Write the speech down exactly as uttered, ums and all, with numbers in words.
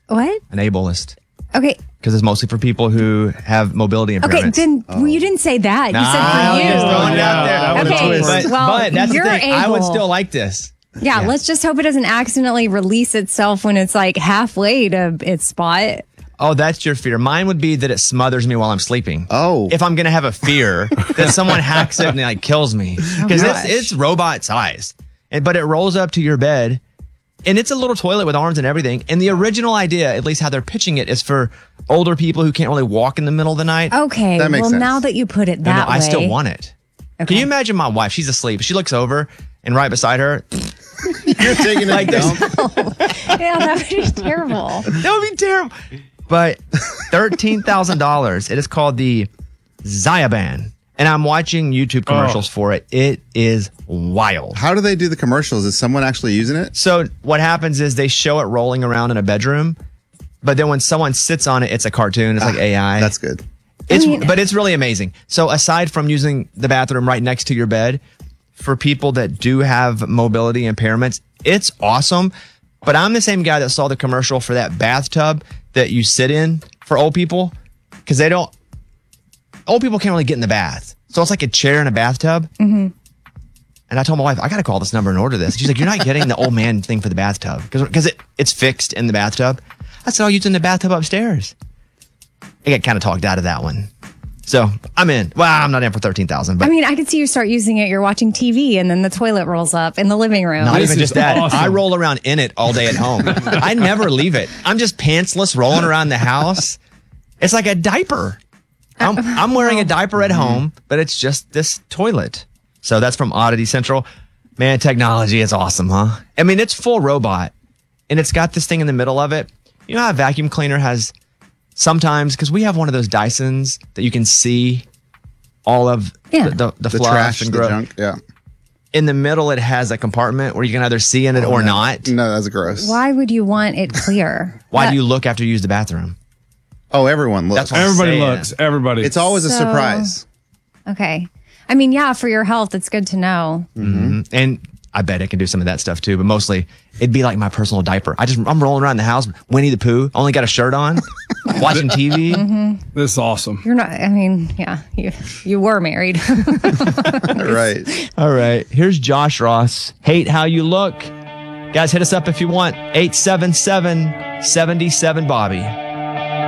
What? An ableist. Okay. Because it's mostly for people who have mobility impairments. Okay, then well, you didn't say that. Nah, you said for I you. was just throwing it out there. That was a Okay, twist. But, well, but that's you're the thing. I would able. still like this. Yeah, Yeah. let's just hope it doesn't accidentally release itself when it's like halfway to its spot. Oh, that's your fear. Mine would be that it smothers me while I'm sleeping. Oh. If I'm going to have a fear that someone hacks it and like kills me. Because gosh. it's, it's robot sized. And, but it rolls up to your bed. And it's a little toilet with arms and everything. And the original idea, at least how they're pitching it, is for older people who can't really walk in the middle of the night. Okay, That makes well, sense. now that you put it No, no, that way. I still want it. Okay. Can you imagine my wife? She's asleep. She looks over and right beside her, You're taking a Like this. dump. Yeah, that would be terrible. that would be terrible. But thirteen thousand dollars. It is called the Zyaband. And I'm watching YouTube commercials for it. It is wild. How do they do the commercials? Is someone actually using it? So what happens is they show it rolling around in a bedroom, but then when someone sits on it, it's a cartoon. It's like A I. That's good. It's I mean- but it's really amazing. So aside from using the bathroom right next to your bed, for people that do have mobility impairments, it's awesome. But I'm the same guy that saw the commercial for that bathtub that you sit in for old people because they don't. Old people can't really get in the bath, so it's like a chair in a bathtub. Mm-hmm. And I told my wife, I got to call this number and order this. She's like, you're not getting the old man thing for the bathtub because it, it's fixed in the bathtub. I said, I'll use it in the bathtub upstairs. I got kind of talked out of that one. So I'm in. Well, I'm not in for thirteen thousand dollars, I but mean, I could see you start using it. You're watching T V, and then the toilet rolls up in the living room. not This even is just that. awesome. I roll around in it all day at home. I never leave it. I'm just pantsless rolling around the house. It's like a diaper. I'm, I'm wearing a diaper at home, but it's just this toilet. So that's from Oddity Central. Man, technology is awesome, huh? I mean, it's full robot, and it's got this thing in the middle of it. You know how a vacuum cleaner has sometimes, because we have one of those Dysons that you can see all of Yeah. the, the, the, The fluff trash, and the gro- junk. Yeah. In the middle, it has a compartment where you can either see in it or not. No, that's gross. Why would you want it clear? Why That- do you look after you use the bathroom? Oh, everyone looks. That's what I'm Everybody saying. looks. Everybody. It's always a So- surprise. Okay. I mean, yeah, for your health, it's good to know. And I bet it can do some of that stuff too, but mostly it'd be like my personal diaper. I just I'm rolling around the house, Winnie the Pooh, only got a shirt on, watching T V. This is awesome. You're not, I mean, yeah, you, you were married. Right. All right, here's Josh Ross. Hate how you look. Guys, hit us up if you want. eight seven seven, seven seven Bobby.